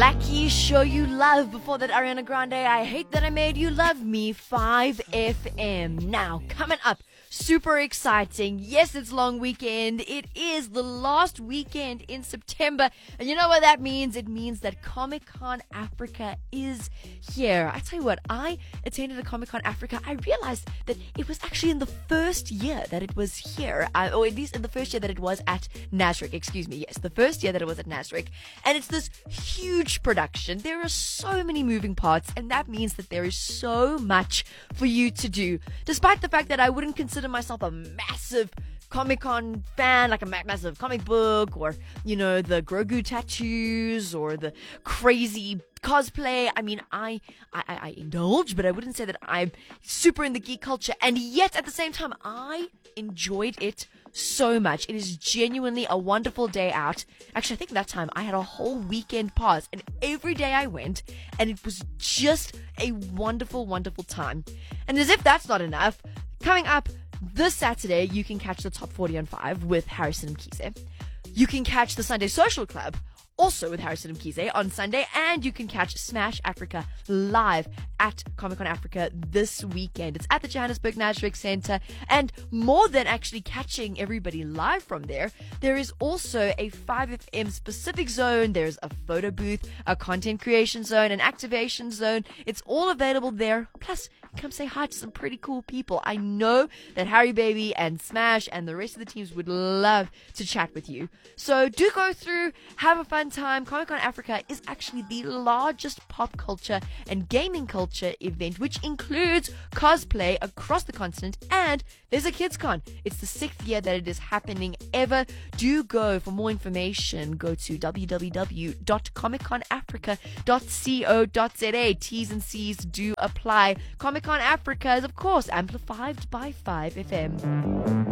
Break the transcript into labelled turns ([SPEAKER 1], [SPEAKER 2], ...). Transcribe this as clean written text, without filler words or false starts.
[SPEAKER 1] Blackie, Show You Love. Before that, Ariana Grande, I Hate That I Made You Love Me, 5FM. Now, coming up, super exciting. Yes, it's long weekend. It is the last weekend in September. And you know what that means? It means that Comic-Con Africa is here. I tell you what, I attended a Comic-Con Africa. I realized that it was actually in the first year that it was here. Or at least in the first year that it was at Nasrec. Excuse me. Yes, the first year that it was at Nasrec. And it's this huge production. There are so many moving parts, and that means that there is so much for you to do. Despite the fact that I wouldn't consider myself a massive Comic-Con fan, like a massive comic book, or, you know, the Grogu tattoos, or the crazy cosplay. I mean, I indulge, but I wouldn't say that I'm super in the geek culture. And yet, at the same time, I enjoyed it so much. It is genuinely a wonderful day out. Actually, I think that time I had a whole weekend pass, and every day I went, and it was just a wonderful, wonderful time. And as if that's not enough, coming up this Saturday, you can catch the Top 40 on 5 with Harrison Mkhize. You can catch the Sunday Social Club, also with Harrison Mkhize on Sunday, and you can catch Smash Africa live at Comic-Con Africa this weekend. It's at the Johannesburg Nasrec Center, and more than actually catching everybody live from there, there is also a 5FM specific zone. There's a photo booth, a content creation zone, an activation zone. It's all available there. Plus, come say hi to some pretty cool people. I know that Harry Baby and Smash and the rest of the teams would love to chat with you. So do go through, have a fun time. Comic-Con Africa is actually the largest pop culture and gaming culture event, which includes cosplay across the continent, and there's a KidsCon. It's the 6th year that it is happening ever. Do go for more information. Go to www.comicconafrica.co.za. T's and C's do apply. Comic-Con Africa is, of course, amplified by 5FM.